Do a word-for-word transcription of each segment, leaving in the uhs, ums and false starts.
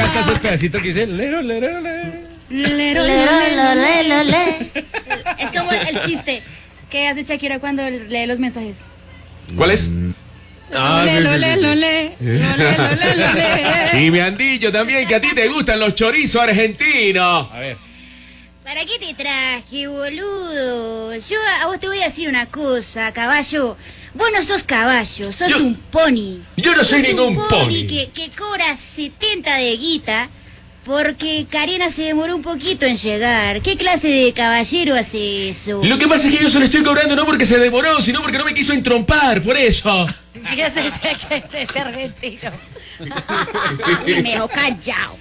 canta esos pedacitos que dice lero, lero, lero. Lero, lero, lero, lero. Es como el chiste que hace Shakira cuando lee los mensajes. ¿Cuál es? Ah, sí, Lelo, sí, sí, lelo, sí. le. Lelo, lelo, le. Y me han dicho también que a ti te gustan los chorizos argentinos. A ver. ¿Para qué te traje, boludo? Yo a vos te voy a decir una cosa, caballo. Vos no sos caballo, sos Yo- un pony. Yo no soy Sos ningún un pony. que, que cobra setenta de guita porque Karina se demoró un poquito en llegar. ¿Qué clase de caballero hace eso? Lo que pasa es que yo se lo estoy cobrando no porque se demoró, sino porque no me quiso entrompar, por eso. ¿Qué es ese, qué es ese argentino? Y me dejó callado.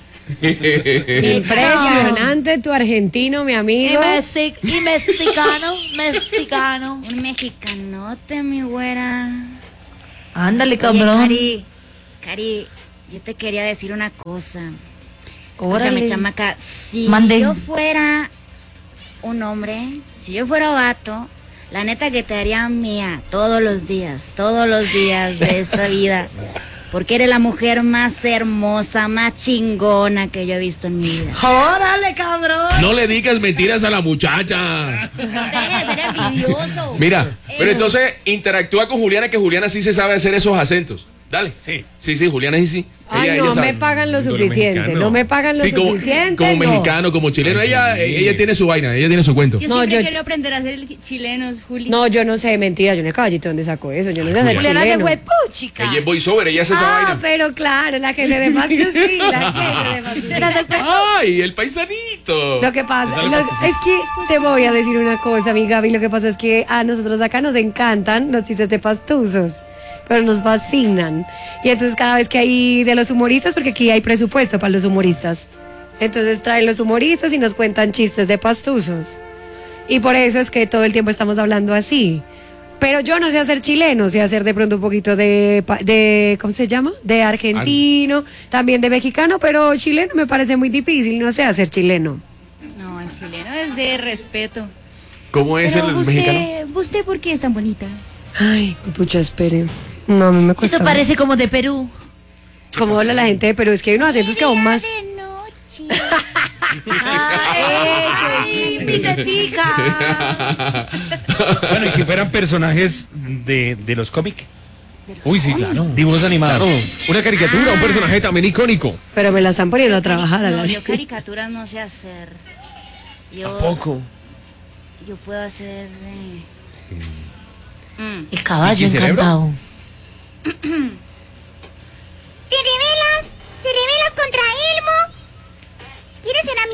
Impresionante tu argentino, mi Y, amigo. mexi- y mexicano, mexicano. Un mexicanote, mi güera. Ándale, Oye, cabrón. Cari, Cari, yo te quería decir una cosa. Órale. Escúchame, chamaca. Si Mande. yo fuera un hombre, si yo fuera vato, la neta que te haría mía todos los días, todos los días de esta vida. Porque eres la mujer más hermosa, más chingona que yo he visto en mi vida. Órale, cabrón. No le digas mentiras a la muchacha. Deja de ser envidioso. Mira, pero entonces interactúa con Juliana, que Juliana sí se sabe hacer esos acentos. Dale. Sí. Sí, sí, Juliana sí, sí. Ay, Ella- no ella sabe. me pagan lo Como suficiente, mexicano. no me pagan lo Sí, como, suficiente. como no. mexicano, como chileno. Ay, Ella, sí. ella tiene su vaina, ella tiene su cuento. Yo No, siempre yo- quiero aprender a hacer chilenos, Juli. No, yo no sé, mentira, yo no sé caballito dónde sacó eso, yo no sé hacer Juliana de chileno. huepuchica. Ella es voiceover, ella hace esa Ah, vaina. pero claro, la que le de más que sí, la que le de más que sí. ¡Ay, el paisanito! Lo que pasa, Sale lo- pastosito. es que te voy a decir una cosa, mi Gaby, lo que pasa es que a nosotros acá nos encantan los chistes de pastuzos, pero nos fascinan. Y entonces cada vez que hay de los humoristas, porque aquí hay presupuesto para los humoristas, entonces traen los humoristas y nos cuentan chistes de pastuzos. Y por eso es que todo el tiempo estamos hablando así. Pero yo no sé hacer chileno, sé hacer de pronto un poquito de, pa- de ¿cómo se llama? De argentino, también de mexicano, pero chileno me parece muy difícil, no sé hacer chileno. No, el chileno es de respeto. ¿Cómo es Pero el usted, mexicano? ¿usted por qué es tan bonita? Ay, pucha, espere. No, a mí me cuesta. Eso parece como de Perú. Como habla la gente de Perú, es que hay unos acentos que aún más. De noche. Ay, mi tetica. Bueno, y si fueran personajes de, de los cómics. Uy, sí, claro. Dibujos animados. Una caricatura, un personaje también icónico. Pero me la están poniendo a trabajar a la No, yo caricaturas no sé hacer. Yo, Poco. yo puedo hacer... eh, mm. El caballo ¿Y qué cerebro? encantado. ¿Te rebelas? ¿Te rebelas contra Elmo? ¿Quieres ser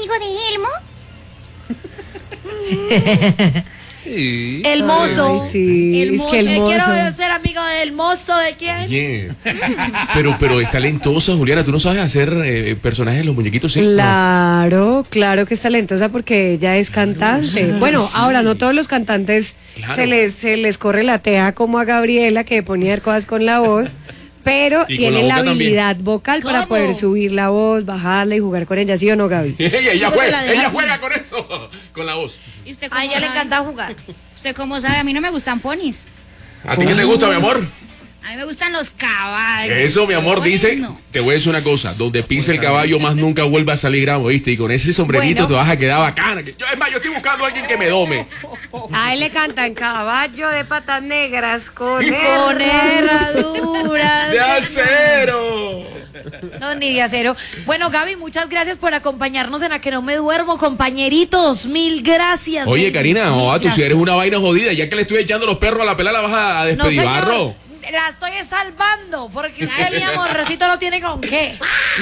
amigo de Elmo? El mozo. Ay, sí, El es que el Eh, mozo. Quiero ser amigo del mozo de quién. Oye, pero, pero es talentosa, Juliana. ¿Tú no sabes hacer eh, personajes de los muñequitos? Sí. Claro, claro que es talentosa porque ella es cantante. Bueno, ahora no todos los cantantes Claro. se les se les corre la teja como a Gabriela que ponía cosas con la voz, pero Y con tiene la la, boca habilidad vocal para ¿Cómo? poder subir la voz, bajarla y jugar con ella, ¿sí o no, Gaby? ella, ella, Súbete juega, la de ella Jasmine. juega con eso, con la voz. ¿Y usted A cómo ella le sabe? encanta jugar. ¿Usted cómo sabe? A mí no me gustan ponis. ¿A ti qué te gusta, mi amor? A mí me gustan los caballos. Eso, mi amor, Los ponis, dice, no. te voy a decir una cosa, donde pise el caballo más nunca vuelva a salir gramo, ¿viste? Y con ese sombrerito Bueno. te vas a quedar bacana. que- Yo, es más, yo estoy buscando a alguien que me dome. A él le cantan caballo de patas negras con Con herradura. ¡De acero! No, ni de acero. Bueno, Gaby, muchas gracias por acompañarnos en A Que No Me Duermo, compañeritos. Mil gracias. Oye, mil, Karina, mil oh, tú si gracias. eres una vaina jodida, ya que le estoy echando los perros a la pelada, la vas a, a No, despedir señor, barro. la estoy salvando, porque usted, mi amorcito, no tiene con qué.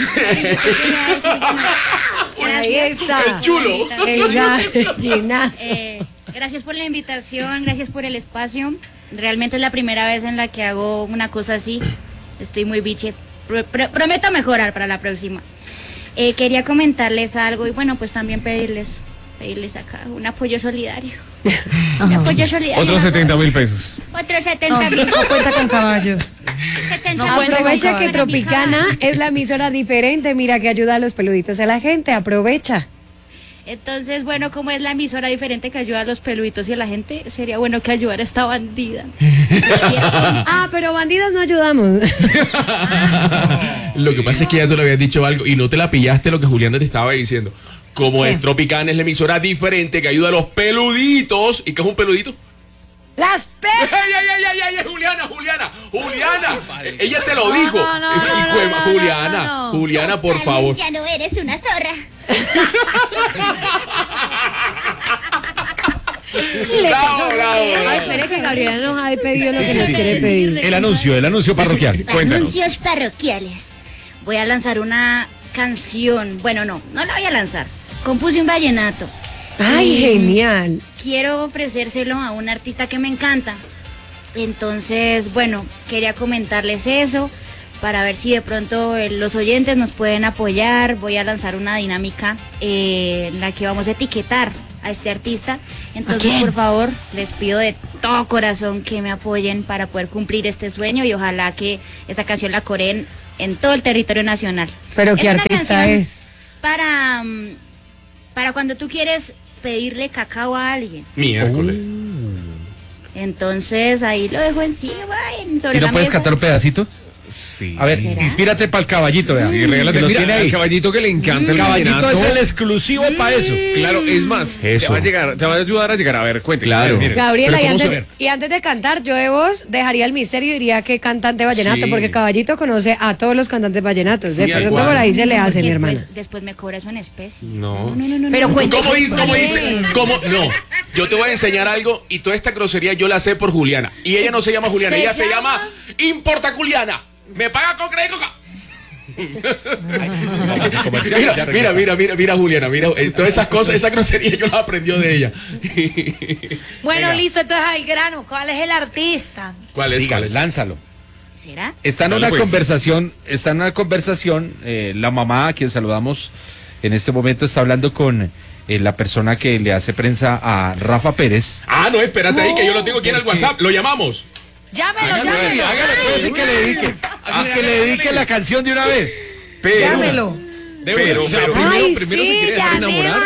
Ahí está. El chulo. El gallinazo. Eh, gracias por la invitación, gracias por el espacio. Realmente es la primera vez en la que hago una cosa así. Estoy muy biche. Pro- pro- prometo mejorar para la próxima. Eh, quería comentarles algo y bueno, pues también pedirles, pedirles acá un apoyo solidario. Un apoyo solidario. Otros setenta mil pesos. Otros setenta mil. No cuenta con caballo. setenta No mil. cuenta Aprovecha con que caballo. Tropicana es la emisora diferente, mira que ayuda a los peluditos a la gente, aprovecha. Entonces, bueno, como es la emisora diferente que ayuda a los peluditos y a la gente, sería bueno que ayudara a esta bandida. Ah, pero bandidas no ayudamos. Lo que pasa es que ya tú le habías dicho algo y no te la pillaste lo que Juliana te estaba diciendo. Como ¿Qué? es Tropicana, es la emisora diferente que ayuda a los peluditos. ¿Y qué es un peludito? Las pe... ¡Ey, ey, ey, ey, ey! Juliana, Juliana, Juliana! Ella te lo No, dijo. no, no, Hijo de no, no, ma- no, Juliana, no, no. Juliana, por Dale, favor. Ya no eres una zorra. Bravo, bravo, Ay, bravo. espere que Gabriela nos ha pedido lo que nos quiere pedir. El anuncio, el anuncio parroquial. Cuéntanos. Anuncios parroquiales. Voy a lanzar una canción. Bueno, no, no la voy a lanzar. Compuse un vallenato. Ay, Y genial. Quiero ofrecérselo a un artista que me encanta. Entonces, bueno, quería comentarles eso para ver si de pronto eh, los oyentes nos pueden apoyar. Voy a lanzar una dinámica eh, en la que vamos a etiquetar a este artista. Entonces, por favor, les pido de todo corazón que me apoyen para poder cumplir este sueño y ojalá que esta canción la coreen en todo el territorio nacional. Pero ¿qué una artista canción es? Para, mm, para cuando tú quieres pedirle cacao a alguien. Miércoles. Entonces ahí lo dejo encima, en- sobre ¿Y no la puedes mesa. cantar un pedacito? Sí. A ver, ¿Será? inspírate para el caballito, vea. Sí, regálate. Que lo Mira, tiene ahí. al caballito que le encanta el Caballito vallenato. es el exclusivo para eso. Claro, es más, te Eso. va a llegar, te va a ayudar a llegar a ver, cuente. Claro. Mire, mire. Gabriela, Pero y ¿cómo antes, se ve? y antes de cantar, yo de vos dejaría el misterio y diría que cantante vallenato, Sí. porque Caballito conoce a todos los cantantes vallenatos. Sí, de al pronto cual. por ahí se le hace, Porque mi hermana. después, después me cobra eso en especie. No. no, no, no, Pero no. cuenta- ¿Cómo, di- cómo ¿Cuál dice? es? ¿Cómo? No. Yo te voy a enseñar algo y toda esta grosería yo la sé por Juliana. Y ella no se llama Juliana, ¿Se ella se llama? llama Importa Juliana. ¿Me paga con crédito? Mira, mira, mira, mira, mira, Juliana, mira, eh, todas esas cosas, esa grosería yo la aprendió de ella. Bueno, Venga. listo, entonces al grano. ¿Cuál es el artista? ¿Cuál es? Dígale, ¿Cuál es? lánzalo. ¿Será? Está en Dale, una pues. conversación, está en una conversación, eh, la mamá a quien saludamos en este momento está hablando con eh, la persona que le hace prensa a Rafa Pérez. Ah, no, espérate ahí que yo lo tengo aquí en el WhatsApp. Lo llamamos. Llámelo, Hágale, llámelo. hágale, pues, y que le dedique, a que le dedique la canción de una vez. Pero, Llámelo. pero, o sea, pero- primero, Ay, primero sí, se quiere dejar llamemos. enamorar.